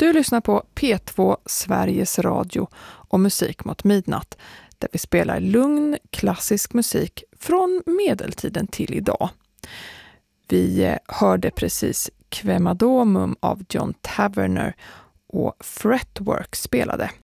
Du lyssnar på P2 Sveriges Radio och Musik mot midnatt, där vi spelar lugn klassisk musik från medeltiden till idag. Vi hörde precis Quemadamum av John Taverner och Fretwork spelade.